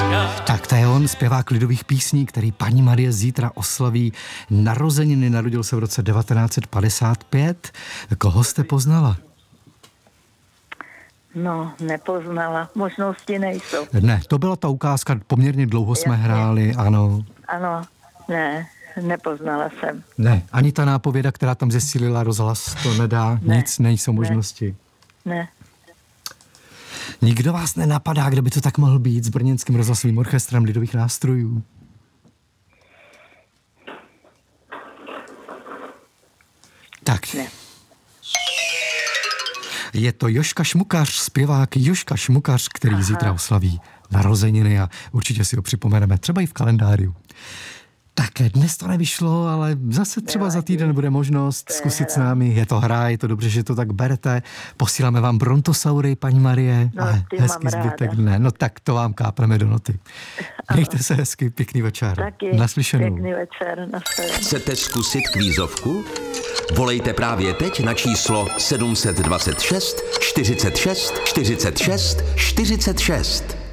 Tak to je on, zpěvák lidových písní, který paní Marie zítra oslaví narozeniny. Narodil se v roce 1955. Koho jste poznala? No, nepoznala. Možnosti nejsou. Ne, to byla ta ukázka, poměrně dlouho jsme hráli, ano. Ano, ne, nepoznala jsem. Ne, ani ta nápověda, která tam zesílila rozhlas, to nedá, Ne. nic, nejsou možnosti. Ne. Nikdo vás nenapadá, kdo by to tak mohl být s brněnským rozhlasovým orchestrem lidových nástrojů? Tak. Ne. Je to Jožka Šmukař, zpěvák Jožka Šmukař, který zítra oslaví narozeniny a určitě si ho připomeneme, třeba i v kalendáriu. Tak dnes to nevyšlo, ale zase třeba za týden bude možnost zkusit s námi. Je to hra, je to dobře, že to tak berete. Posíláme vám brontosaury, paní Marie. No, a ty hezký mám zbytek ráda. dne. No tak to vám kápneme do noty. Mějte se hezky, pěkný večer. Taky. Naslyšenou. Pěkný večer. Nashledanou. Chcete zkusit kvízovku? Volejte právě teď na číslo 726 46 46 46.